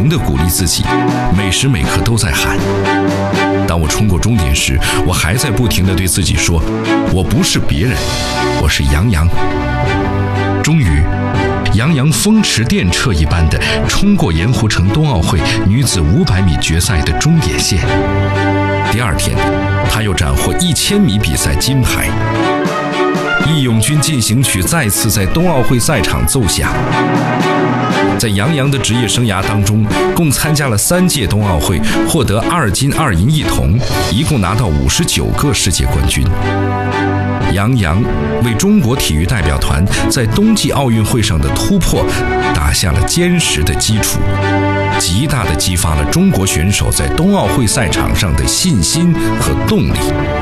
停地鼓励自己，每时每刻都在喊。当我冲过终点时，我还在不停地对自己说，我不是别人，我是杨洋。终于，杨洋风驰电掣一般地冲过盐湖城冬奥会女子500米决赛的终点线。第二天，他又斩获1000米比赛金牌。义勇军进行曲再次在冬奥会赛场奏响。在杨洋的职业生涯当中，共参加了3届冬奥会，获得2金2银1铜，一共拿到59个世界冠军。杨洋为中国体育代表团在冬季奥运会上的突破打下了坚实的基础，极大地激发了中国选手在冬奥会赛场上的信心和动力。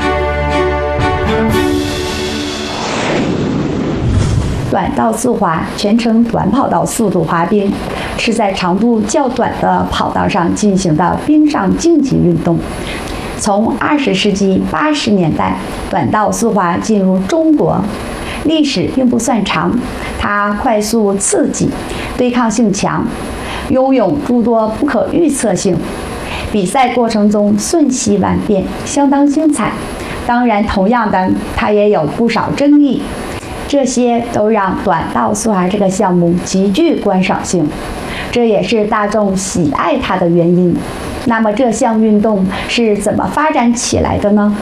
短道速滑全程短跑道速度滑冰，是在长度较短的跑道上进行的冰上竞技运动。从20世纪80年代，短道速滑进入中国，历史并不算长。它快速刺激，对抗性强，拥有诸多不可预测性。比赛过程中瞬息万变，相当精彩。当然，同样的，它也有不少争议。这些都让短道速滑这个项目极具观赏性，这也是大众喜爱它的原因。那么这项运动是怎么发展起来的呢？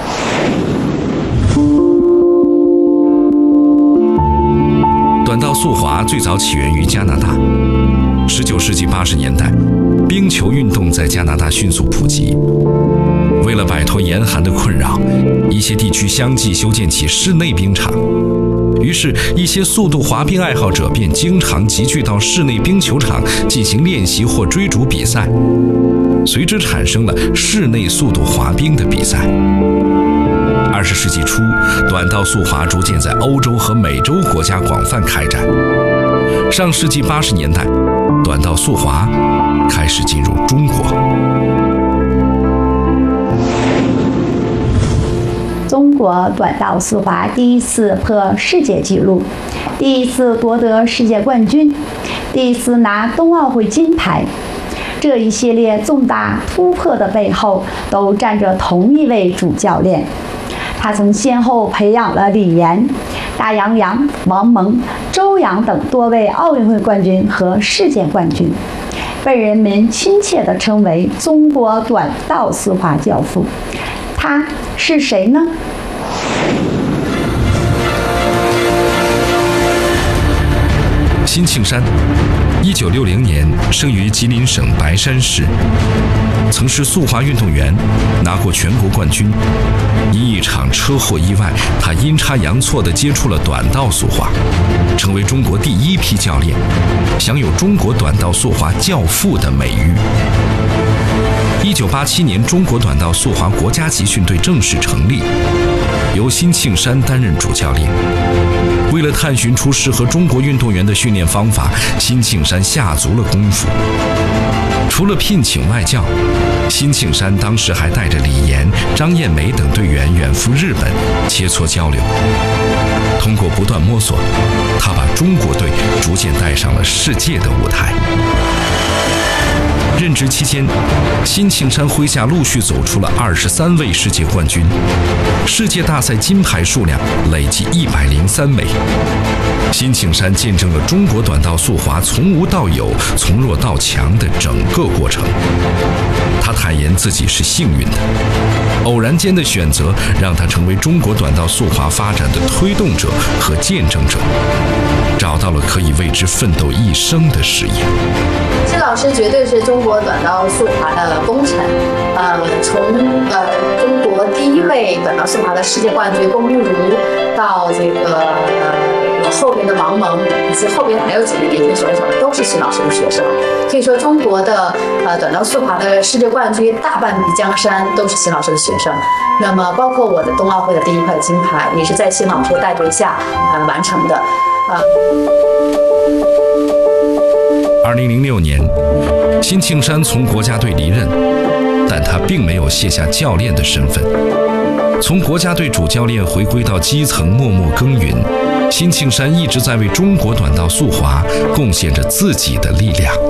短道速滑最早起源于加拿大。19世纪80年代，冰球运动在加拿大迅速普及。为了摆脱严寒的困扰，一些地区相继修建起室内冰场。于是，一些速度滑冰爱好者便经常集聚到室内冰球场进行练习或追逐比赛，随之产生了室内速度滑冰的比赛。20世纪初，短道速滑逐渐在欧洲和美洲国家广泛开展。上世纪80年代，短道速滑开始进入中国。 中国短道速滑第一次破世界纪录，第一次夺得世界冠军，第一次拿冬奥会金牌。这一系列重大突破的背后，都站着同一位主教练。他曾先后培养了李岩、大杨洋、王蒙、周洋等多位奥运会冠军和世界冠军，被人们亲切地称为中国短道速滑教父。他是谁呢？ 辛庆山，1960年生于吉林省白山市，曾是速滑运动员，拿过全国冠军。因一场车祸意外，他阴差阳错地接触了短道速滑，成为中国第一批教练，享有中国短道速滑教父的美誉。1987年，中国短道速滑国家集训队正式成立，由辛庆山担任主教练。为了探寻出适合中国运动员的训练方法，辛庆山下足了功夫。除了聘请外教，辛庆山当时还带着李岩、张艳梅等队员远赴日本切磋交流。通过不断摸索，他把中国队逐渐带上了世界的舞台。任职期间，辛庆山麾下陆续走出了23位世界冠军，世界大赛金牌数量累计103枚。辛庆山见证了中国短道速滑从无到有、从弱到强的整个过程。他坦言自己是幸运的，偶然间的选择让他成为中国短道速滑发展的推动者和见证者，找到了可以为之奋斗一生的事业。 辛老师绝对是中国短道速滑的功臣，从中国第一位短道速滑的世界冠军龚玉如，到这个后边的王蒙，以及后边还有几位年轻选手，都是辛老师的学生。可以说，中国的短道速滑的世界冠军大半壁江山都是辛老师的学生。那么，包括我的冬奥会的第一块金牌，也是在辛老师的带队下完成的。 2006年，辛庆山从国家队离任，但他并没有卸下教练的身份。从国家队主教练回归到基层默默耕耘，辛庆山一直在为中国短道速滑贡献着自己的力量。